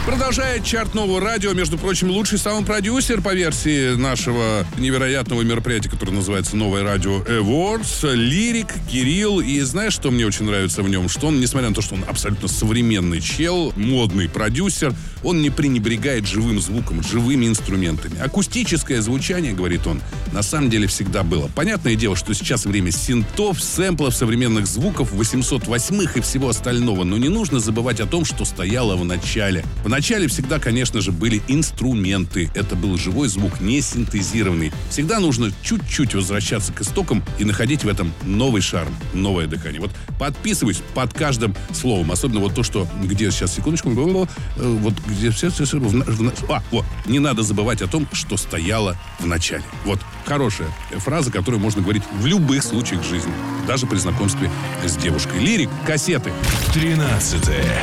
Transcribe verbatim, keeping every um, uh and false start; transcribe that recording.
Продолжает чарт Нового радио. Между прочим, лучший саунд-продюсер по версии нашего невероятного мероприятия, которое называется «Новое радио Awards», Лирик, Кирилл. И знаешь, что мне очень нравится в нем? Что он, несмотря на то, что он абсолютно современный чел, модный продюсер, он не пренебрегает живым звуком, живыми инструментами. Акустическое звучание, говорит он, на самом деле всегда было. Понятное дело, что сейчас время синтов, сэмплов, современных звуков, восемьсот восьмых и всего остального. Но не нужно забывать о том, что стояло в начале. В начале всегда, конечно же, были инструменты. Это был живой звук, не синтезированный. Всегда нужно чуть-чуть возвращаться к истокам и находить в этом новый шарм, новое дыхание. Вот подписываюсь под каждым словом. Особенно вот то, что... Где сейчас, секундочку. Вот где все... А, вот. Не надо забывать о том, что стояло в начале. Вот. Хорошая фраза, которую можно говорить в любых случаях жизни. Даже при знакомстве с девушкой. Лирик, кассеты. Тринадцатое.